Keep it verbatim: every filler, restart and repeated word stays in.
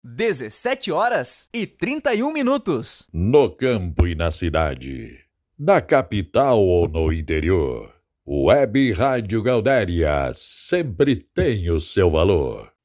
dezessete horas e trinta e um minutos. No campo e na cidade, na capital ou no interior, Web Rádio Gaudéria sempre tem o seu valor.